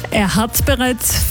Er hat bereits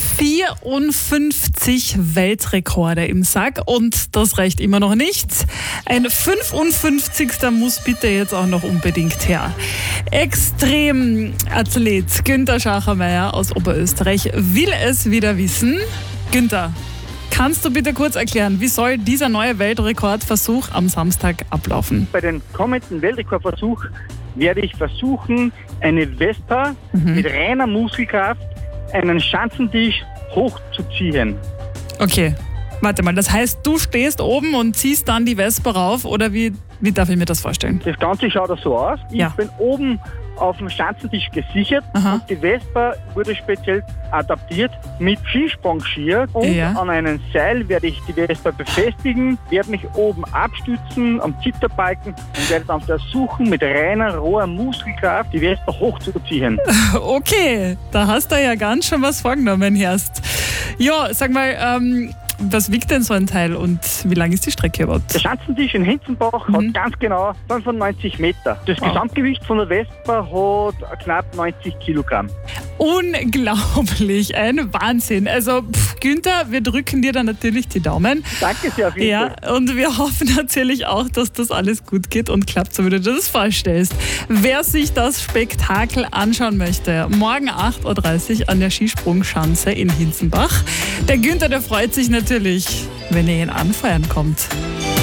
54 Weltrekorde im Sack und das reicht immer noch nicht. Ein 55. muss bitte jetzt auch noch unbedingt her. Extremathlet Günther Schachermeier aus Oberösterreich will es wieder wissen. Günther, kannst du bitte kurz erklären, wie soll dieser neue Weltrekordversuch am Samstag ablaufen? Bei dem kommenden Weltrekordversuch werde ich versuchen, eine Vespa mit reiner Muskelkraft einen Schanzentisch hochzuziehen. Okay, warte mal, das heißt, du stehst oben und ziehst dann die Vespa rauf oder wie darf ich mir das vorstellen? Das Ganze schaut so aus. Ich bin oben auf dem Schanzentisch gesichert und die Vespa wurde speziell adaptiert mit Skisprungskier und an einem Seil werde ich die Vespa befestigen, werde mich oben abstützen am Zitterbalken und werde dann versuchen, mit reiner, roher Muskelkraft die Vespa hochzuziehen. Okay, da hast du ja ganz schön was vorgenommen, Herst. Ja, sag mal, was wiegt denn so ein Teil und wie lang ist die Strecke überhaupt? Der Schanzentisch in Hinzenbach hat ganz genau 95 Meter. Das Gesamtgewicht von der Vespa hat knapp 90 Kilogramm. Unglaublich, ein Wahnsinn. Also Günther, wir drücken dir da natürlich die Daumen. Danke sehr auf jeden Fall. Und wir hoffen natürlich auch, dass das alles gut geht und klappt, so wie du dir das vorstellst. Wer sich das Spektakel anschauen möchte, morgen 8.30 Uhr an der Skisprungschanze in Hinzenbach. Der Günther, der freut sich natürlich, wenn ihr ihn anfeuern kommt.